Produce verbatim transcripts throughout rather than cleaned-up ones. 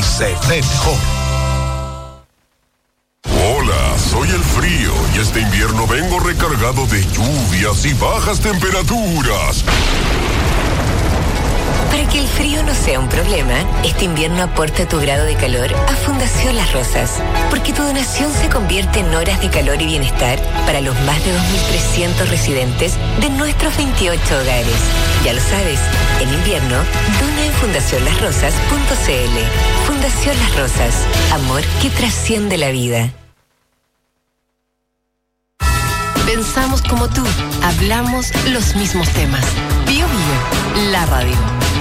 se ve mejor. Hola, soy el frío y este invierno vengo recargado de lluvias y bajas temperaturas. Para que el frío no sea un problema, este invierno aporta tu grado de calor a Fundación Las Rosas, porque tu donación se convierte en horas de calor y bienestar para los más de dos mil trescientos residentes de nuestros veintiocho hogares. Ya lo sabes, en invierno, dona en fundación las rosas punto c l. Fundación Las Rosas, amor que trasciende la vida. Pensamos como tú, hablamos los mismos temas. Bio Bio, la radio.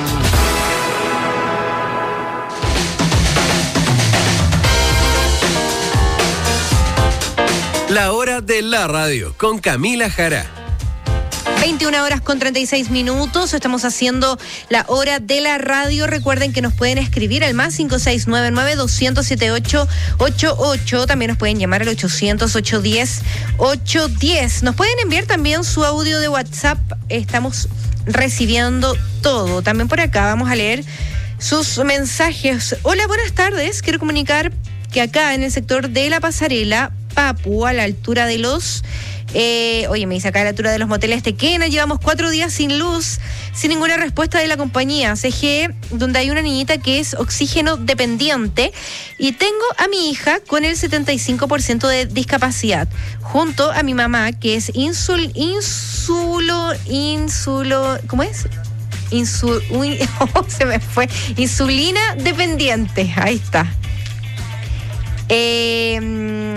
La hora de la radio con Camila Jara. veintiuna horas con treinta y seis minutos. Estamos haciendo la hora de la radio. Recuerden que nos pueden escribir al más cinco seis nueve nueve, dos cero siete ocho ocho ocho. También nos pueden llamar al ochocientos, ochocientos diez, ochocientos diez. Nos pueden enviar también su audio de WhatsApp. Estamos recibiendo todo. También por acá vamos a leer sus mensajes. Hola, buenas tardes. Quiero comunicar que acá en el sector de La Pasarela, Papu, a la altura de los... Eh, oye, me dice acá a la altura de los moteles Tequena, llevamos cuatro días sin luz, sin ninguna respuesta de la compañía C G E, donde hay una niñita que es oxígeno dependiente, y tengo a mi hija con el setenta y cinco por ciento de discapacidad, junto a mi mamá que es insul, insulo, insulo, ¿cómo es? Insul, uy, oh, se me fue, insulina dependiente, ahí está. Eh,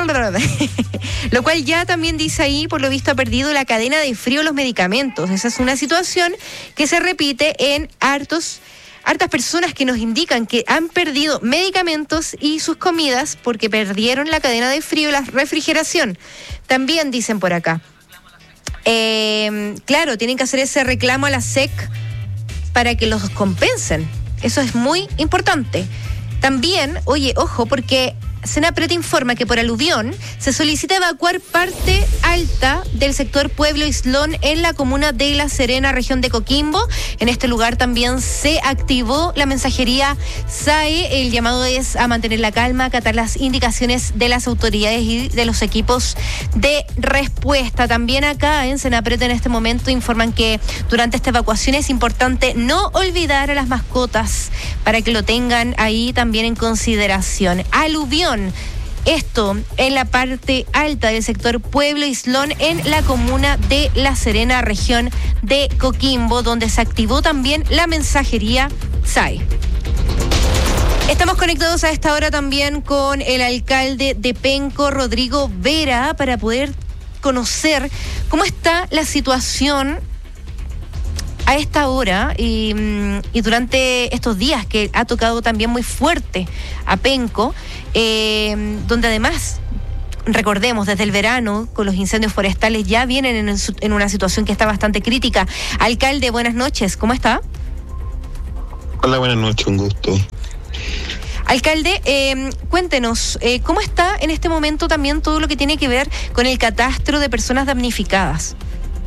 lo cual ya también dice ahí, por lo visto ha perdido la cadena de frío de los medicamentos. Esa es una situación que se repite en hartos, hartas personas que nos indican que han perdido medicamentos y sus comidas porque perdieron la cadena de frío y la refrigeración. También dicen por acá, eh, claro, tienen que hacer ese reclamo a la S E C para que los compensen. Eso es muy importante. También, oye, ojo, porque Senapred informa que por aluvión se solicita evacuar parte alta del sector Pueblo Islón en la comuna de La Serena, región de Coquimbo. En este lugar también se activó la mensajería S A E. El llamado es a mantener la calma, acatar las indicaciones de las autoridades y de los equipos de respuesta. También acá en Senapred en este momento informan que durante esta evacuación es importante no olvidar a las mascotas para que lo tengan ahí también en consideración. Aluvión. Esto en la parte alta del sector Pueblo Islón en la comuna de La Serena, región de Coquimbo, donde se activó también la mensajería S A E. Estamos conectados a esta hora también con el alcalde de Penco, Rodrigo Vera, para poder conocer cómo está la situación a esta hora y, y durante estos días que ha tocado también muy fuerte a Penco, eh, donde además, recordemos, desde el verano con los incendios forestales ya vienen en, en una situación que está bastante crítica. Alcalde, buenas noches, ¿cómo está? Hola, buenas noches, un gusto. Alcalde, eh, cuéntenos, eh, ¿cómo está en este momento también todo lo que tiene que ver con el catastro de personas damnificadas?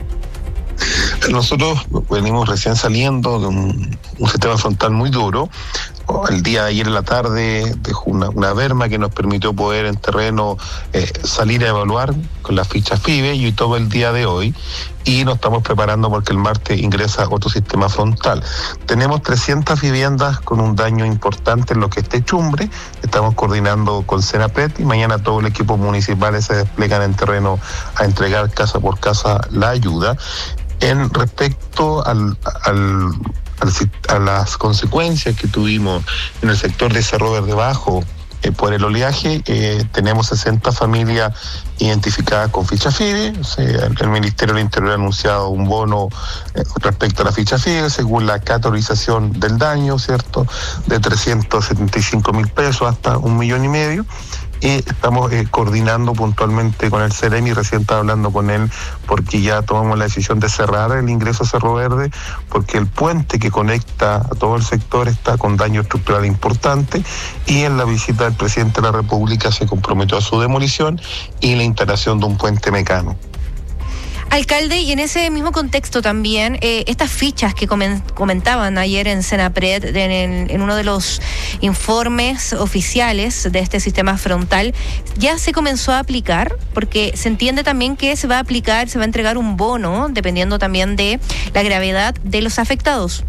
Nosotros venimos recién saliendo de un, un sistema frontal muy duro. El día de ayer en la tarde dejó una, una berma que nos permitió poder en terreno eh, salir a evaluar con la ficha F I B E y todo el día de hoy. Y nos estamos preparando porque el martes ingresa otro sistema frontal. Tenemos trescientas viviendas con un daño importante en lo que es techumbre. Estamos coordinando con Senapred y mañana todo el equipo municipal se despliegan en terreno a entregar casa por casa la ayuda. En respecto al, al, al, a las consecuencias que tuvimos en el sector de Cerro Verde Bajo eh, por el oleaje, eh, tenemos sesenta familias identificadas con ficha F I B E. O sea, el, el Ministerio del Interior ha anunciado un bono eh, respecto a la ficha F I B E según la categorización del daño, ¿cierto? De trescientos setenta y cinco mil pesos hasta un millón y medio. Y estamos eh, coordinando puntualmente con el Ceremi, recién estaba hablando con él porque ya tomamos la decisión de cerrar el ingreso a Cerro Verde porque el puente que conecta a todo el sector está con daño estructural importante y en la visita del presidente de la República se comprometió a su demolición y la instalación de un puente mecano. Alcalde, y en ese mismo contexto también, eh, estas fichas que comen, comentaban ayer en Senapred, en, en, en uno de los informes oficiales de este sistema frontal, ya se comenzó a aplicar, porque se entiende también que se va a aplicar, se va a entregar un bono, dependiendo también de la gravedad de los afectados.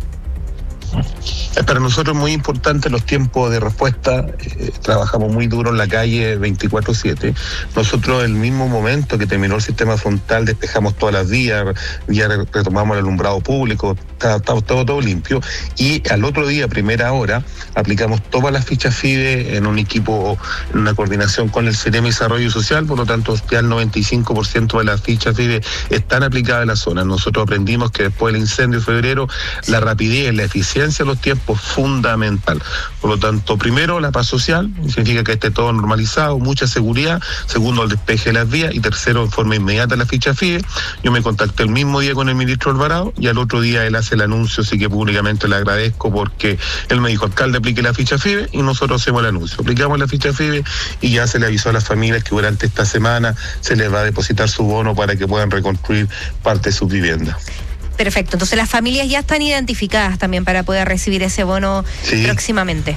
Para nosotros es muy importante los tiempos de respuesta. Eh, trabajamos muy duro en la calle veinticuatro siete. Nosotros, en el mismo momento que terminó el sistema frontal, despejamos todas las vías, ya retomamos el alumbrado público, está, está todo, todo limpio. Y al otro día, primera hora, aplicamos todas las fichas FIDE en un equipo, en una coordinación con el CEREMI y Desarrollo Social. Por lo tanto, ya el noventa y cinco por ciento de las fichas FIDE están aplicadas en la zona. Nosotros aprendimos que después del incendio de febrero, la rapidez, la eficiencia de los tiempos fundamental. Por lo tanto, primero, la paz social, significa que esté todo normalizado, mucha seguridad. Segundo, el despeje de las vías. Y tercero, en forma inmediata la ficha FIDE. Yo me contacté el mismo día con el ministro Alvarado y al otro día él hace el anuncio, así que públicamente le agradezco porque él me dijo, alcalde, aplique la ficha FIDE, y nosotros hacemos el anuncio. Aplicamos la ficha FIDE y ya se le avisó a las familias que durante esta semana se les va a depositar su bono para que puedan reconstruir parte de sus viviendas. Perfecto, entonces las familias ya están identificadas también para poder recibir ese bono sí. próximamente.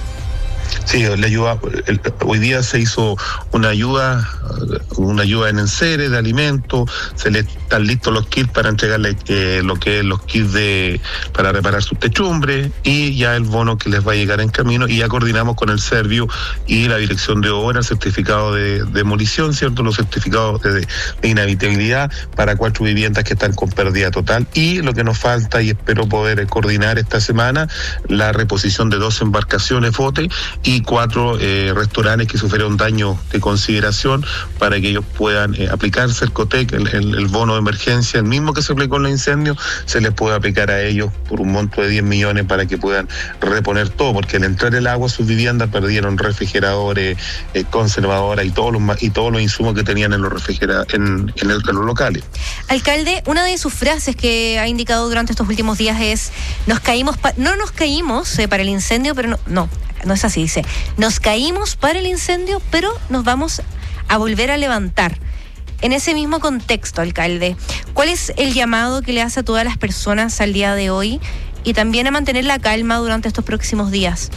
Sí, la ayuda, el, hoy día se hizo una ayuda, una ayuda en enseres de alimentos, se le están listos los kits para entregarle eh, lo que es los kits de para reparar sus techumbres y ya el bono que les va a llegar en camino, y ya coordinamos con el Servio y la Dirección de Obra, el certificado de, de demolición, ¿cierto? Los certificados de, de inhabitabilidad para cuatro viviendas que están con pérdida total, y lo que nos falta, y espero poder coordinar esta semana, la reposición de dos embarcaciones bote y cuatro eh, restaurantes que sufrieron daño de consideración para que ellos puedan eh, aplicar Cercotec, el, el, el bono de emergencia, el mismo que se aplicó en el incendio, se les puede aplicar a ellos por un monto de diez millones para que puedan reponer todo, porque al entrar el agua a sus viviendas perdieron refrigeradores, eh, conservadoras y todos los y todos los insumos que tenían en los refrigeradores, en, en, el, en los locales. Alcalde, una de sus frases que ha indicado durante estos últimos días es, nos caímos, pa- no nos caímos eh, para el incendio, pero no, no. No es así, dice, nos caímos para el incendio, pero nos vamos a volver a levantar. En ese mismo contexto, alcalde, ¿cuál es el llamado que le hace a todas las personas al día de hoy y también a mantener la calma durante estos próximos días?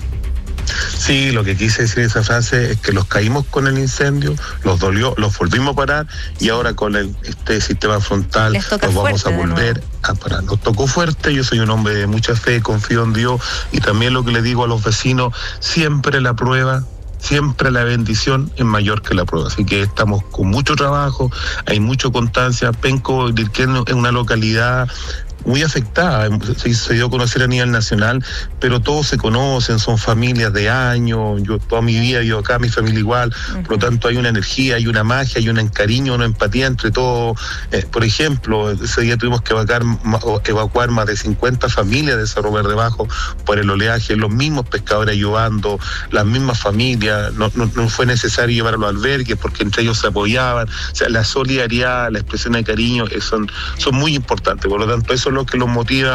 Sí, lo que quise decir esa frase es que los caímos con el incendio, los dolió, los volvimos a parar, y ahora con el, este sistema frontal los vamos a volver a parar. Nos tocó fuerte, yo soy un hombre de mucha fe, confío en Dios, y también lo que le digo a los vecinos, siempre la prueba, siempre la bendición es mayor que la prueba. Así que estamos con mucho trabajo, hay mucha constancia. Penco Dirquén es una localidad muy afectada, se, se dio a conocer a nivel nacional, pero todos se conocen, son familias de años, yo toda mi vida vivo acá, mi familia igual, uh-huh. Por lo tanto hay una energía, hay una magia, hay un cariño, una empatía entre todos. Eh, por ejemplo, ese día tuvimos que evacuar, evacuar más de cincuenta familias de Cerro Verde Bajo por el oleaje, los mismos pescadores ayudando, las mismas familias, no, no, no fue necesario llevar a los albergues porque entre ellos se apoyaban. O sea, la solidaridad, la expresión de cariño eh, son, son muy importantes, por lo tanto eso lo que los motiva,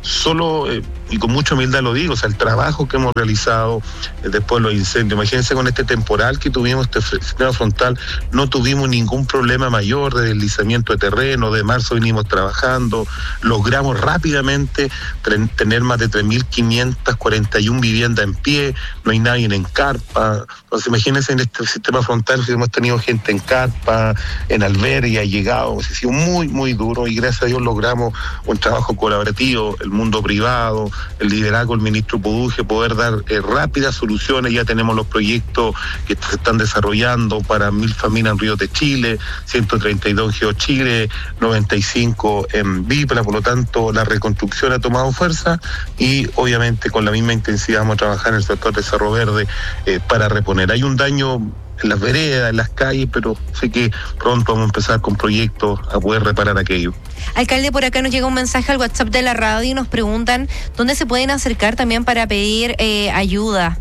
solo eh, y con mucha humildad lo digo, o sea, el trabajo que hemos realizado eh, después de los incendios. Imagínense con este temporal que tuvimos, este sistema frontal, no tuvimos ningún problema mayor de deslizamiento de terreno. De marzo venimos trabajando, logramos rápidamente tre- tener más de tres mil quinientas cuarenta y una viviendas en pie, no hay nadie en carpa. Entonces imagínense en este sistema frontal que hemos tenido gente en carpa, en albergue, ha llegado, ha sido muy, muy duro, y gracias a Dios logramos un trabajo colaborativo, el mundo privado, el liderazgo del ministro Poduje, poder dar eh, rápidas soluciones. Ya tenemos los proyectos que se están desarrollando para mil familias en Ríos de Chile, ciento treinta y dos en GeoChile, noventa y cinco en Bipla. Por lo tanto, la reconstrucción ha tomado fuerza, y obviamente con la misma intensidad vamos a trabajar en el sector de Cerro Verde eh, para reponer. Hay un daño en las veredas, en las calles, pero sé que pronto vamos a empezar con proyectos a poder reparar aquello. Alcalde, por acá nos llega un mensaje al WhatsApp de la radio y nos preguntan dónde se pueden acercar también para pedir eh, ayuda.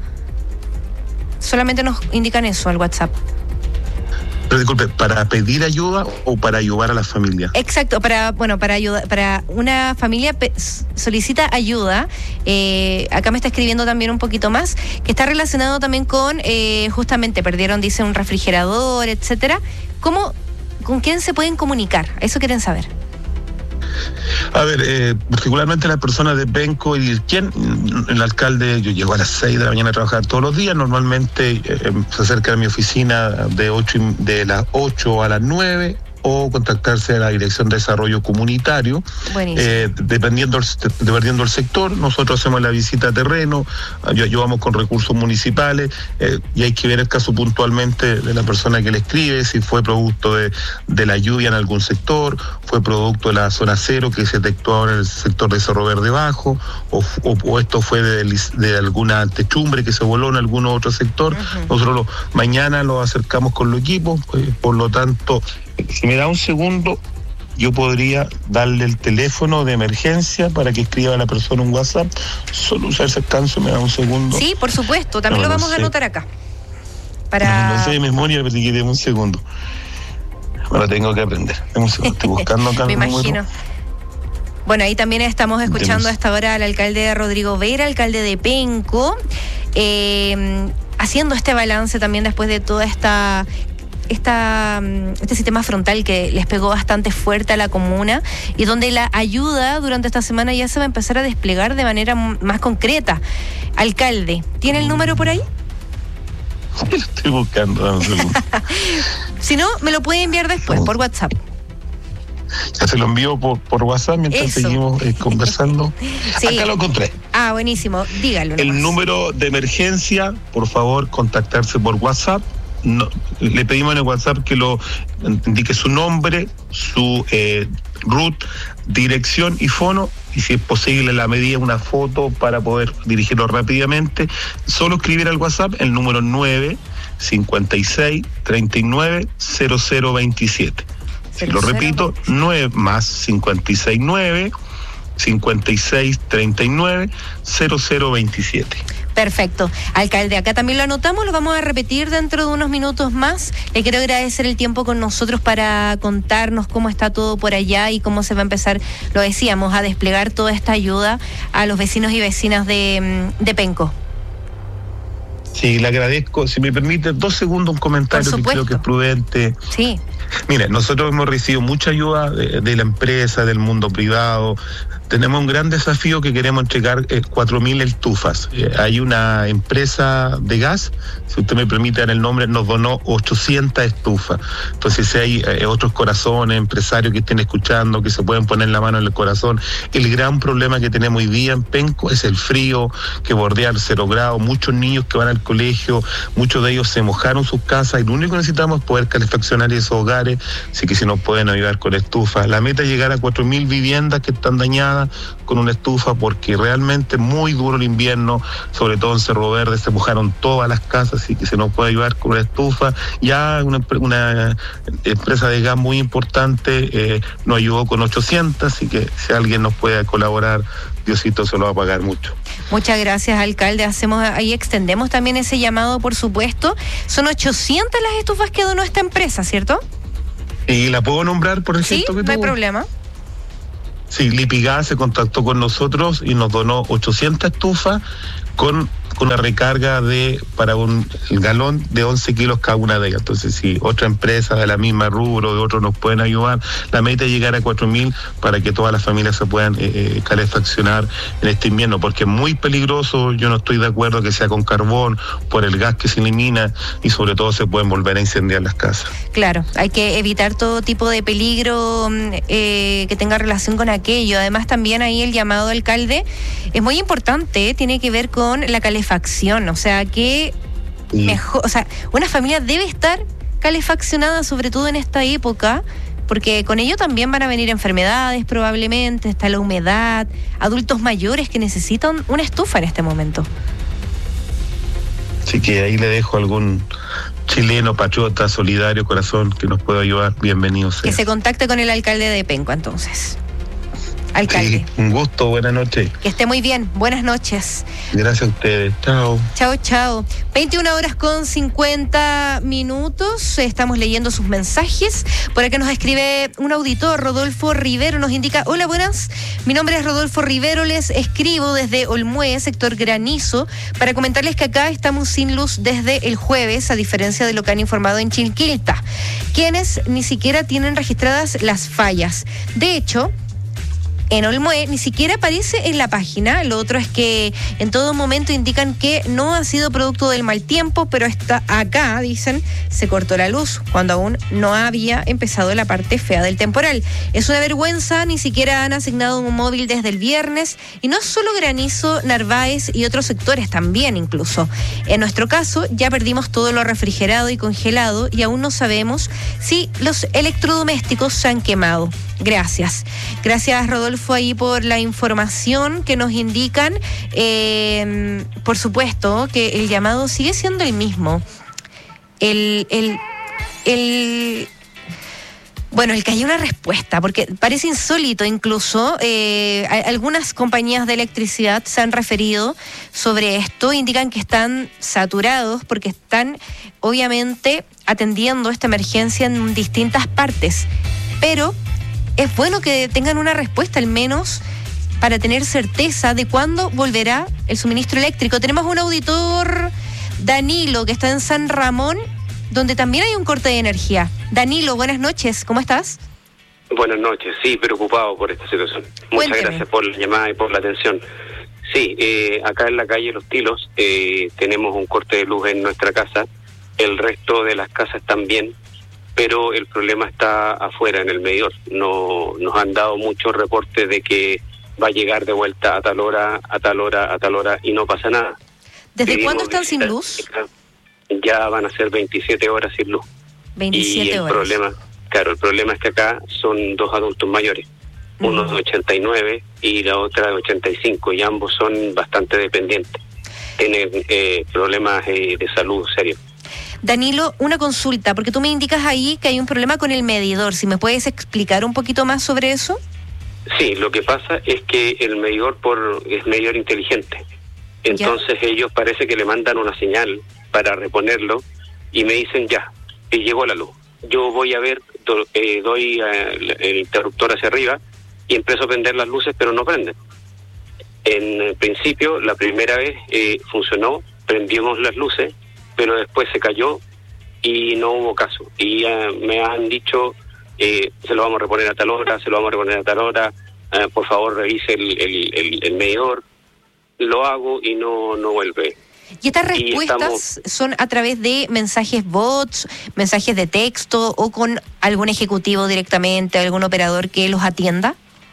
Solamente nos indican eso al WhatsApp. Pero disculpe, ¿para pedir ayuda o para ayudar a la familia? Exacto, para bueno para ayuda, para una familia pe- solicita ayuda. Eh, acá me está escribiendo también un poquito más, que está relacionado también con, eh, justamente perdieron, dice, un refrigerador, etcétera. ¿Cómo, ¿con quién se pueden comunicar? Eso quieren saber. A ver, eh, particularmente las personas de Penco y Ilquén, el alcalde, yo llego a las seis de la mañana a trabajar todos los días, normalmente eh, se acerca a mi oficina de, ocho, de las ocho a las nueve, o contactarse a la Dirección de Desarrollo Comunitario. Eh, dependiendo, dependiendo del sector, nosotros hacemos la visita a terreno, ayudamos con recursos municipales, eh, y hay que ver el caso puntualmente de la persona que le escribe, si fue producto de, de la lluvia en algún sector, fue producto de la zona cero que se detectó ahora en el sector de Cerro Verde Bajo, o, o, o esto fue de, de alguna techumbre que se voló en algún otro sector. Uh-huh. Nosotros lo, mañana lo acercamos con los equipos, eh, por lo tanto, si me da un segundo, yo podría darle el teléfono de emergencia para que escriba a la persona un WhatsApp. Solo usar ese alcance, me da un segundo. Sí, por supuesto, también no, lo vamos no a anotar acá. Para... No, no sé de memoria, pero si quiere un segundo. Ahora tengo que aprender. Un segundo. Estoy buscando acá. Me imagino. Bueno, ahí también estamos escuchando a esta hora al alcalde Rodrigo Vera, alcalde de Penco, eh, haciendo este balance también después de toda esta... Esta, este sistema frontal que les pegó bastante fuerte a la comuna y donde la ayuda durante esta semana ya se va a empezar a desplegar de manera más concreta. Alcalde, ¿tiene el número por ahí? Lo estoy buscando. Si no, me lo puede enviar después por WhatsApp. Ya se lo envío por, por WhatsApp mientras Eso. seguimos eh, conversando. Sí. Acá lo encontré. Ah, buenísimo. Dígalo. El nomás. Número de emergencia, por favor, contactarse por WhatsApp. No, le pedimos en el WhatsApp que lo indique su nombre, su eh, root, dirección y fono, y si es posible la medida, una foto para poder dirigirlo rápidamente. Solo escribir al WhatsApp el número nueve cincuenta y seis treinta y nueve cero cero veintisiete. Si lo repito, nueve más cincuenta y seis nueve cincuenta y seis treinta y nueve cero cero veintisiete. Perfecto. Alcalde, acá también lo anotamos, lo vamos a repetir dentro de unos minutos más. Le quiero agradecer el tiempo con nosotros para contarnos cómo está todo por allá y cómo se va a empezar, lo decíamos, a desplegar toda esta ayuda a los vecinos y vecinas de, de Penco. Sí, le agradezco. Si me permite, dos segundos, un comentario que creo que es prudente. Sí. Mire, nosotros hemos recibido mucha ayuda de, de la empresa, del mundo privado. Tenemos un gran desafío que queremos entregar eh, cuatro mil estufas. Eh, hay una empresa de gas, si usted me permite dar el nombre, nos donó ochocientas estufas. Entonces, si hay eh, otros corazones, empresarios que estén escuchando, que se pueden poner la mano en el corazón, el gran problema que tenemos hoy día en Penco es el frío que bordea el cero grado. Muchos niños que van al colegio, muchos de ellos se mojaron sus casas y lo único que necesitamos es poder calefaccionar esos hogares, así que si nos pueden ayudar con estufas. La meta es llegar a cuatro mil viviendas que están dañadas con una estufa, porque realmente muy duro el invierno, sobre todo en Cerro Verde, se mojaron todas las casas, así que se nos puede ayudar con una estufa. Ya una, una empresa de gas muy importante eh, nos ayudó con ochocientas, así que si alguien nos puede colaborar, Diosito se lo va a pagar mucho. Muchas gracias, alcalde. Hacemos ahí, extendemos también ese llamado, por supuesto. Son ochocientas las estufas que donó esta empresa, ¿cierto? ¿Y la puedo nombrar por el sí, gesto que no hay tuvo? problema. Sí, Lipigas se contactó con nosotros y nos donó ochocientas estufas con, con una recarga de para un el galón de once kilos cada una de ellas. Entonces, si otra empresa de la misma rubro, de otros nos pueden ayudar, la meta es llegar a cuatro mil para que todas las familias se puedan eh, eh, calefaccionar en este invierno, porque es muy peligroso. Yo no estoy de acuerdo que sea con carbón por el gas que se elimina y sobre todo se pueden volver a incendiar las casas. Claro, hay que evitar todo tipo de peligro eh, que tenga relación con aquello. Además, también ahí el llamado, alcalde, es muy importante, tiene que ver con la calefacción, o sea, que sí. mejor, o sea, una familia debe estar calefaccionada, sobre todo en esta época, porque con ello también van a venir enfermedades probablemente, está la humedad, adultos mayores que necesitan una estufa en este momento. Así que ahí le dejo algún chileno, patriota, solidario, corazón, que nos pueda ayudar, bienvenido sea. Que se contacte con el alcalde de Penco, entonces. alcalde. Sí, un gusto, buenas noches. Que esté muy bien, buenas noches. Gracias a ustedes, chao. Chao, chao. veintiuna horas con cincuenta minutos, estamos leyendo sus mensajes. Por acá nos escribe un auditor, Rodolfo Rivero, nos indica: hola, buenas, mi nombre es Rodolfo Rivero, les escribo desde Olmué, sector Granizo, para comentarles que acá estamos sin luz desde el jueves, a diferencia de lo que han informado en Chilquilta, quienes ni siquiera tienen registradas las fallas. De hecho, en Olmué ni siquiera aparece en la página. Lo otro es que en todo momento indican que no ha sido producto del mal tiempo, pero está acá, dicen, se cortó la luz cuando aún no había empezado la parte fea del temporal. Es una vergüenza, ni siquiera han asignado un móvil desde el viernes, y no solo Granizo, Narváez y otros sectores también incluso. En nuestro caso ya perdimos todo lo refrigerado y congelado y aún no sabemos si los electrodomésticos se han quemado. Gracias. Gracias, Rodolfo, ahí por la información que nos indican. Eh, por supuesto que el llamado sigue siendo el mismo. El, el, el, bueno, el que haya una respuesta, porque parece insólito incluso. Eh, algunas compañías de electricidad se han referido sobre esto, indican que están saturados porque están obviamente atendiendo esta emergencia en distintas partes, pero es bueno que tengan una respuesta al menos para tener certeza de cuándo volverá el suministro eléctrico. Tenemos un auditor, Danilo, que está en San Ramón, donde también hay un corte de energía. Danilo, buenas noches, ¿cómo estás? Buenas noches, sí, preocupado por esta situación. Muchas Cuénteme. Gracias por la llamada y por la atención. Sí, eh, acá en la calle Los Tilos eh, tenemos un corte de luz en nuestra casa, el resto de las casas también, pero el problema está afuera, en el medidor. No, nos han dado muchos reportes de que va a llegar de vuelta a tal hora, a tal hora, a tal hora, y no pasa nada. ¿Desde Pedimos cuándo están sin visitas, luz? Ya van a ser veintisiete horas sin luz. veintisiete y el horas. problema, claro, el problema es que acá son dos adultos mayores, uno Mm. de ochenta y nueve y la otra de ochenta y cinco, y ambos son bastante dependientes. Tienen eh, problemas eh, de salud serios. Danilo, una consulta, porque tú me indicas ahí que hay un problema con el medidor. Si me puedes explicar un poquito más sobre eso. Sí, lo que pasa es que el medidor por es medidor inteligente. Entonces ya. Ellos parece que le mandan una señal para reponerlo y me dicen ya, y llegó la luz. Yo voy a ver, do, eh, doy eh, el interruptor hacia arriba y empiezo a prender las luces, pero no prenden. En el principio, la primera vez eh, funcionó, prendimos las luces, pero después se cayó y no hubo caso. Y uh, me han dicho, eh, se lo vamos a reponer a tal hora, se lo vamos a reponer a tal hora, uh, por favor revise el, el, el, el medidor. Lo hago y no, no vuelve. ¿Y estas Y respuestas estamos... son a través de mensajes bots, mensajes de texto o con algún ejecutivo directamente, algún operador que los atienda?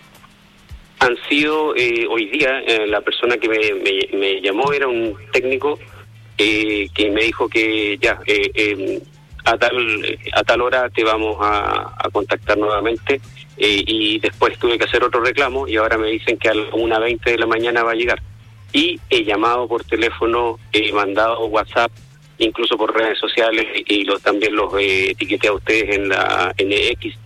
Han sido, eh, hoy día, eh, la persona que me, me, me llamó era un técnico eh, que me dijo que ya, eh, eh, a tal a tal hora te vamos a, a contactar nuevamente, eh, y después tuve que hacer otro reclamo y ahora me dicen que a la una veinte de la mañana va a llegar. Y he llamado por teléfono, he mandado WhatsApp, incluso por redes sociales, y los, también los eh, etiqueté a ustedes en la N X.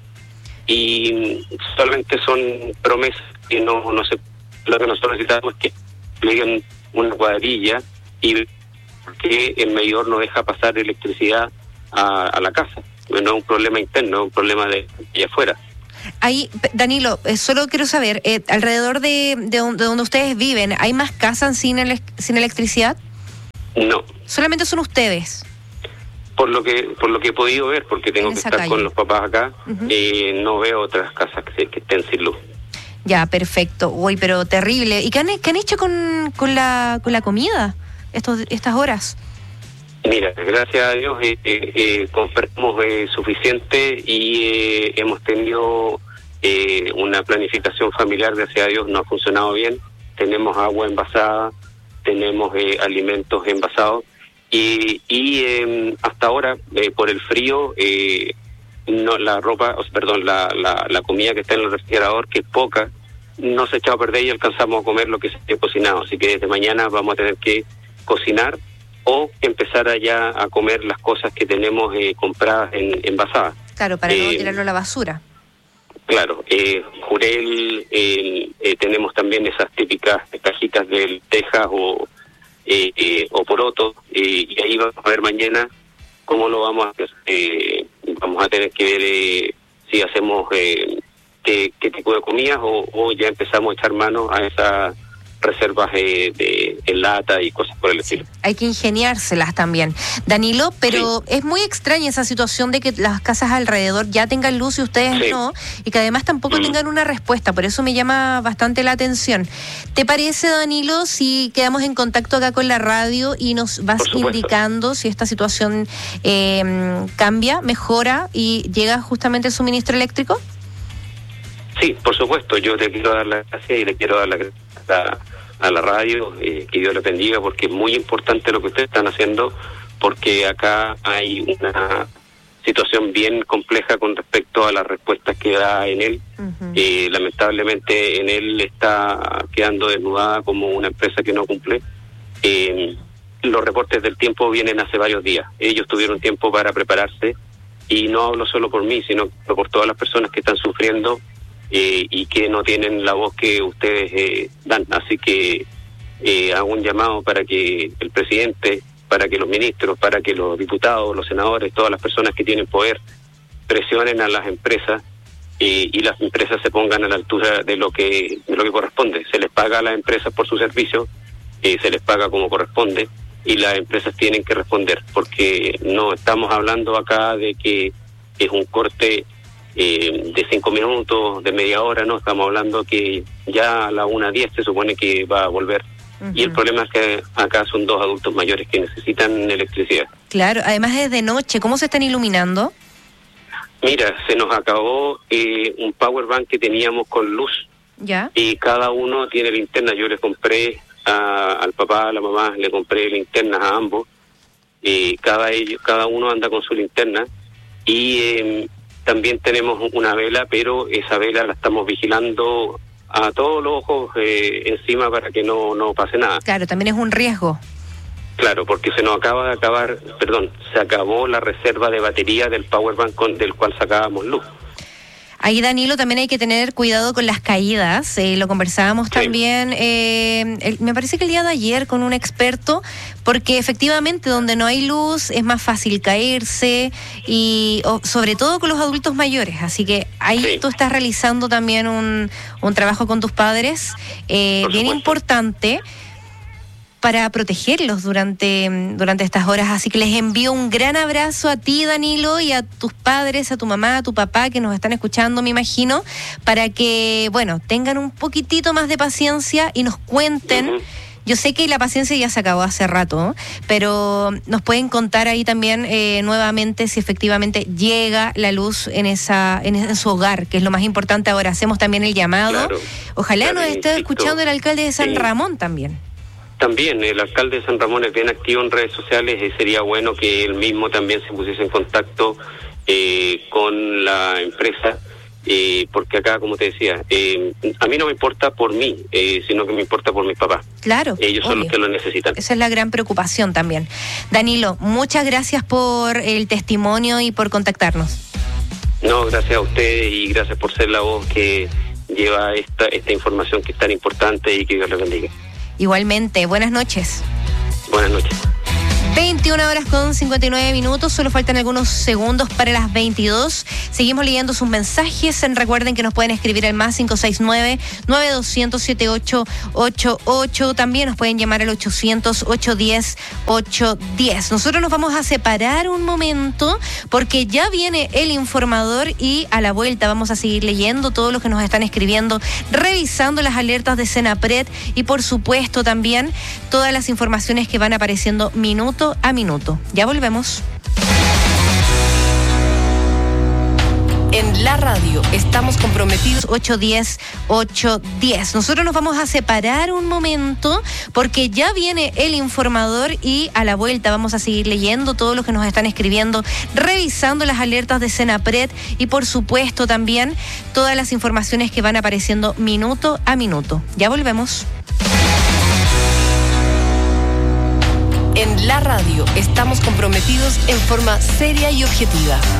Y solamente son promesas que no, no sé. Lo que nosotros necesitamos es que le digan una cuadrilla y que el medidor no deja pasar electricidad a, a la casa. No es un problema interno, es un problema de allá afuera. Ahí, Danilo, eh, solo quiero saber, eh, alrededor de, de, de donde ustedes viven, ¿hay más casas sin, ele- sin electricidad? No. ¿Solamente son ustedes? Por lo que por lo que he podido ver, porque tengo En que esa estar calle. con los papás acá, Ujú. eh, no veo otras casas que, que estén sin luz. Ya, perfecto. Uy, pero terrible. ¿Y qué han, qué han hecho con, con, la, con la comida estos, estas horas? Mira, gracias a Dios eh, eh, eh, compramos eh, suficiente y eh, hemos tenido eh, una planificación familiar, gracias a Dios no ha funcionado bien. Tenemos agua envasada, tenemos eh, alimentos envasados y, y eh, hasta ahora eh, por el frío eh, no la ropa, o sea, perdón, la, la, la comida que está en el refrigerador, que es poca, no se ha echado a perder y alcanzamos a comer lo que se ha cocinado. Así que desde mañana vamos a tener que cocinar o empezar allá a comer las cosas que tenemos eh, compradas en envasadas. Claro, para no Eh, tirarlo a la basura. Claro, eh, Jurel, eh, eh, tenemos también esas típicas cajitas del Texas o, eh, eh, o Poroto, eh, y ahí vamos a ver mañana cómo lo vamos a hacer. Eh, vamos a tener que ver eh, si hacemos eh, qué, qué tipo de comidas o, o ya empezamos a echar mano a esas reservas eh, de en lata y cosas por el estilo. Hay que ingeniárselas también. Danilo, pero sí, es muy extraña esa situación de que las casas alrededor ya tengan luz y ustedes sí. no, y que además tampoco mm. tengan una respuesta, por eso me llama bastante la atención. ¿Te parece, Danilo, si quedamos en contacto acá con la radio y nos vas indicando si esta situación eh, cambia, mejora y llega justamente el suministro eléctrico? Sí, por supuesto, yo te quiero dar las gracias y le quiero dar las gracias a, a la radio, eh, que Dios le bendiga, porque es muy importante lo que ustedes están haciendo, porque acá hay una situación bien compleja con respecto a las respuestas que da Enel. Uh-huh. Eh, lamentablemente Enel está quedando desnudada como una empresa que no cumple. Eh, los reportes del tiempo vienen hace varios días. Ellos tuvieron tiempo para prepararse, y no hablo solo por mí, sino por todas las personas que están sufriendo Eh, y que no tienen la voz que ustedes eh, dan. Así que eh, hago un llamado para que el presidente, para que los ministros, para que los diputados, los senadores, todas las personas que tienen poder presionen a las empresas eh, y las empresas se pongan a la altura de lo que de lo que corresponde. Se les paga a las empresas por su servicio, eh, se les paga como corresponde, y las empresas tienen que responder, porque no estamos hablando acá de que es un corte Eh, de cinco minutos, de media hora, no, estamos hablando que ya a la una diez se supone que va a volver. Uh-huh. Y el problema es que acá son dos adultos mayores que necesitan electricidad. Claro, además es de noche, ¿cómo se están iluminando? Mira, se nos acabó eh, un power bank que teníamos con luz. ¿Ya? Y cada uno tiene linterna. Yo le compré a, al papá, a la mamá, le compré linternas a ambos. Y cada, ellos, cada uno anda con su linterna. Y Eh, también tenemos una vela, pero esa vela la estamos vigilando a todos los ojos eh, encima para que no, no pase nada. Claro, también es un riesgo. Claro, porque se nos acaba de acabar, perdón, se acabó la reserva de batería del powerbank con, del cual sacábamos luz. Ahí, Danilo, también hay que tener cuidado con las caídas. Eh, lo conversábamos sí. también, eh, el, me parece que el día de ayer con un experto, porque efectivamente donde no hay luz es más fácil caerse, y o, sobre todo con los adultos mayores. Así que ahí sí. tú estás realizando también un, un trabajo con tus padres eh, bien importante, para protegerlos durante, durante estas horas. Así que les envío un gran abrazo a ti, Danilo, y a tus padres, a tu mamá, a tu papá, que nos están escuchando, me imagino, para que, bueno, tengan un poquitito más de paciencia y nos cuenten. Uh-huh. Yo sé que la paciencia ya se acabó hace rato, pero nos pueden contar ahí también eh, nuevamente si efectivamente llega la luz en esa en, en su hogar, que es lo más importante ahora. Hacemos también el llamado. Claro, Ojalá claro, nos esté insisto, escuchando el alcalde de San sí. Ramón también. También el alcalde de San Ramón es bien activo en redes sociales, y sería bueno que él mismo también se pusiese en contacto eh, con la empresa, eh, porque acá, como te decía, eh, a mí no me importa por mí, eh, sino que me importa por mis papás. Claro. Ellos obvio. Son los que lo necesitan. Esa es la gran preocupación también. Danilo, muchas gracias por el testimonio y por contactarnos. No, gracias a ustedes y gracias por ser la voz que lleva esta, esta información que es tan importante, y que Dios les bendiga. Igualmente, buenas noches. Buenas noches. veintiuna horas con cincuenta y nueve minutos, solo faltan algunos segundos para las veintidós. Seguimos leyendo sus mensajes. Recuerden que nos pueden escribir al más cinco seis nueve, nueve dos cero cero, siete ocho ocho ocho. También nos pueden llamar al ochocientos, ochocientos diez, ochocientos diez. Nosotros nos vamos a separar un momento porque ya viene el informador, y a la vuelta vamos a seguir leyendo todo lo que nos están escribiendo, revisando las alertas de Senapred y por supuesto también todas las informaciones que van apareciendo minuto a minuto. Ya volvemos. En la radio estamos comprometidos. ocho diez, ochocientos diez. Nosotros nos vamos a separar un momento porque ya viene el informador, y a la vuelta vamos a seguir leyendo todo lo que nos están escribiendo, revisando las alertas de Senapred y por supuesto también todas las informaciones que van apareciendo minuto a minuto. Ya volvemos. En la radio estamos comprometidos en forma seria y objetiva.